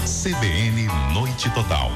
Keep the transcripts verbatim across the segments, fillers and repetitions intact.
C B N Noite Total.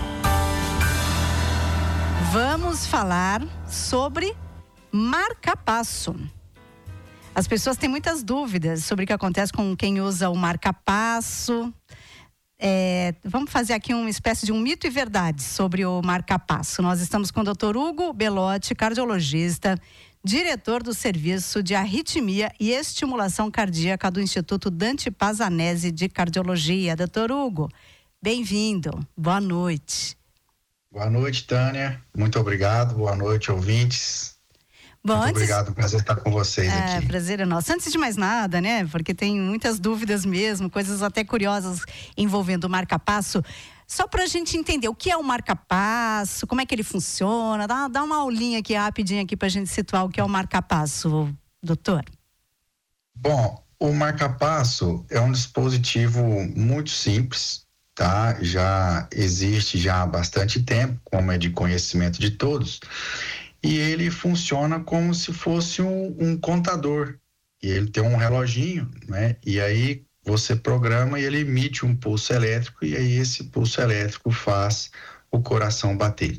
Vamos falar sobre marca-passo. As pessoas têm muitas dúvidas sobre o que acontece com quem usa o marca-passo. É, vamos fazer aqui uma espécie de um mito e verdade sobre o marca-passo. Nós estamos com o doutor Hugo Belotti, cardiologista, diretor do Serviço de Arritmia e Estimulação Cardíaca do Instituto Dante Pazanese de Cardiologia. doutor Hugo, bem-vindo. Boa noite. Boa noite, Tânia. Muito obrigado. Boa noite, ouvintes. Bom, Muito antes... obrigado, prazer estar com vocês é, aqui. Prazer é nosso. Antes de mais nada, né, porque tem muitas dúvidas mesmo, coisas até curiosas envolvendo o marca-passo. Só para a gente entender o que é o marca-passo, como é que ele funciona, dá, dá uma aulinha aqui rapidinho aqui para a gente situar o que é o marca-passo, doutor. Bom, o marca-passo é um dispositivo muito simples, tá? Já existe já há bastante tempo, como é de conhecimento de todos, e ele funciona como se fosse um, um contador, e ele tem um reloginho, né? E aí você programa e ele emite um pulso elétrico, e aí esse pulso elétrico faz o coração bater.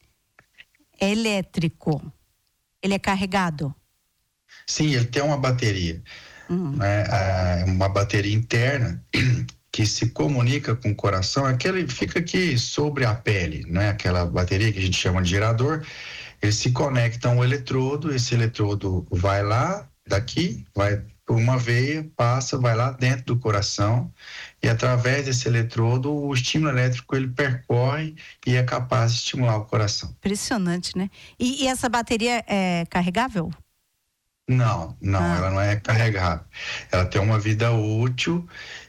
É elétrico? Ele é carregado? Sim, ele tem uma bateria, Uhum. né? Ah, uma bateria interna que se comunica com o coração, aquele fica aqui sobre a pele, né? Aquela bateria que a gente chama de gerador. Eles se conectam ao eletrodo, esse eletrodo vai lá, daqui, vai por uma veia, passa, vai lá dentro do coração, e através desse eletrodo, o estímulo elétrico ele percorre e é capaz de estimular o coração. Impressionante, né? E, e essa bateria é carregável? Não, não, ah. ela não é carregável. Ela tem uma vida útil,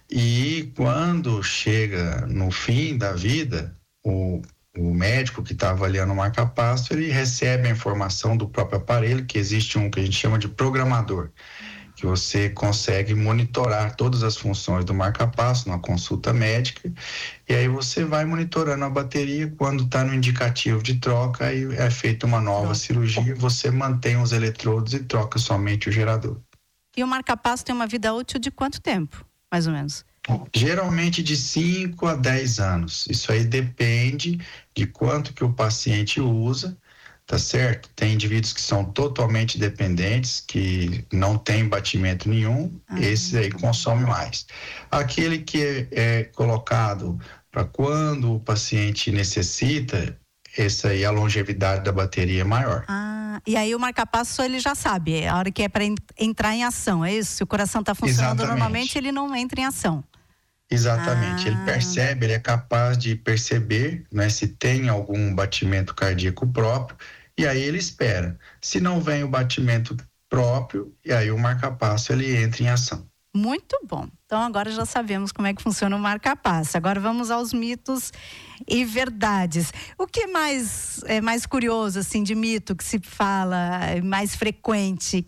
e quando chega no fim da vida, o O médico que está avaliando o marca-passo, ele recebe a informação do próprio aparelho, que existe um que a gente chama de programador, que você consegue monitorar todas as funções do marca-passo numa consulta médica, e aí você vai monitorando a bateria. Quando está no indicativo de troca, aí é feita uma nova Pronto. cirurgia, você mantém os eletrodos e troca somente o gerador. E o marca-passo tem uma vida útil de quanto tempo, mais ou menos? Geralmente de cinco a dez anos. Isso aí depende de quanto que o paciente usa, tá certo? Tem indivíduos que são totalmente dependentes, que não tem batimento nenhum, ah, esse aí consome mais. Aquele que é, é colocado para quando o paciente necessita, esse aí, a longevidade da bateria é maior. Ah, e aí o marca-passo ele já sabe, a hora que é para entrar em ação, é isso? Se o coração está funcionando Exatamente. normalmente, ele não entra em ação. Exatamente, ah. ele percebe, ele é capaz de perceber, né, se tem algum batimento cardíaco próprio, e aí ele espera. Se não vem o batimento próprio, e aí o marca-passo ele entra em ação. Muito bom. Então agora já sabemos como é que funciona o marca-passo. Agora vamos aos mitos e verdades. O que mais é mais curioso assim de mito que se fala, é mais frequente,